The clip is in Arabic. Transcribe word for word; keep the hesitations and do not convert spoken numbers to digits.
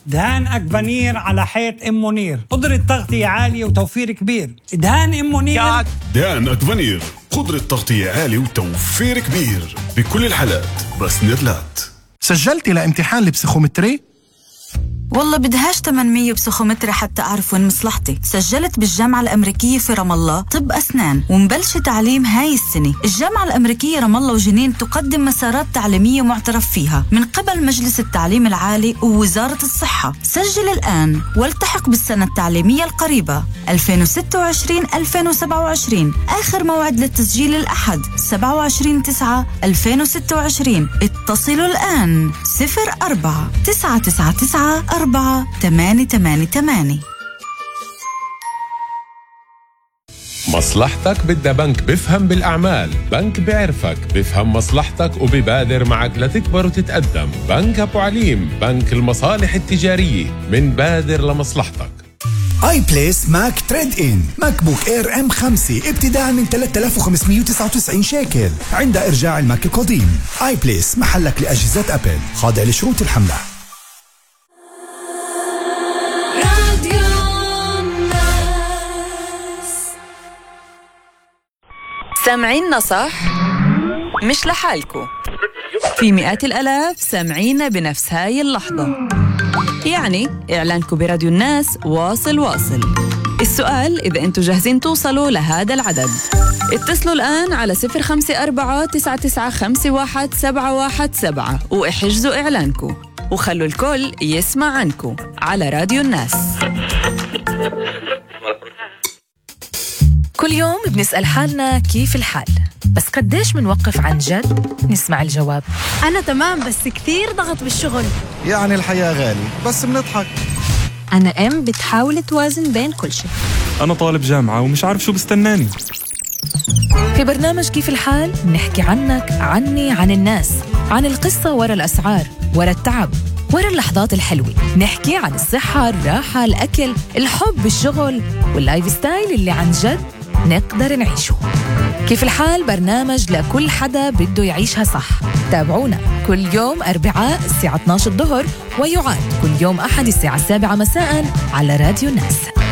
دهان أكفانير على حيط أم منير، قدرة تغطية عالية وتوفير كبير. دهان أم منير. دهان أكفانير، قدرة تغطية عالية وتوفير كبير بكل الحالات، بس نيرلات. سجلتي لامتحان البسيخومتري؟ والله بدهاش ثمانمية بسيخومتري حتى أعرف وين مصلحتي. سجلت بالجامعة الأمريكية في رام الله طب أسنان ومبلش تعليم هاي السنة. الجامعة الأمريكية رام الله وجنين تقدم مسارات تعليمية معترف فيها من قبل مجلس التعليم العالي ووزارة الصحة. سجل الآن والتحق بالسنة التعليمية القريبة ألفين وستة وعشرين ألفين وسبعة وعشرين. آخر موعد للتسجيل الأحد سبعة وعشرين تسعة ألفين وستة وعشرين. اتصلوا الآن صفر أربعة تسعة تسعة تسعة أربعة ثمانية ثمانية ثمانية. مصلحتك بدها بنك بفهم بالأعمال. بنك بيعرفك، بفهم مصلحتك وبيبادر معك لتكبر وتتقدم. بنك أبو عليم، بنك المصالح التجارية، من بادر لمصلحتك. آي بليس ماك تريد إن ماك بوك إير إم خمسة ابتداء من ثلاثة آلاف وخمسمية وتسعة وتسعين شيكل عند إرجاع الماك القديم. آي بليس محلك لأجهزة أبل، خاضع لشروط الحملة. سامعيننا صح؟ مش لحالكو، في مئات الألاف سامعينا بنفس هاي اللحظة. يعني إعلانكو براديو الناس واصل واصل. السؤال إذا أنتوا جاهزين توصلوا لهذا العدد. اتصلوا الآن على صفر خمسة أربعة تسعة تسعة خمسة واحد سبعة واحد سبعة واحجزوا إعلانكو وخلوا الكل يسمع عنكو على راديو الناس. كل يوم بنسأل حالنا كيف الحال، بس قديش منوقف عن جد نسمع الجواب. أنا تمام بس كثير ضغط بالشغل. يعني الحياة غالي بس بنضحك. أنا أم بتحاول توازن بين كل شيء. أنا طالب جامعة ومش عارف شو بستناني. في برنامج كيف الحال نحكي عنك، عني، عن الناس، عن القصة ورا الأسعار، ورا التعب، ورا اللحظات الحلوة. نحكي عن الصحة، الراحة، الأكل، الحب، الشغل، واللايف ستايل اللي عن جد نقدر نعيشه. كيف الحال برنامج لكل حدا بده يعيشها صح. تابعونا كل يوم أربعاء الساعة اثناشر الظهر، ويعاد كل يوم أحد الساعة السابعة مساء على راديو الناس.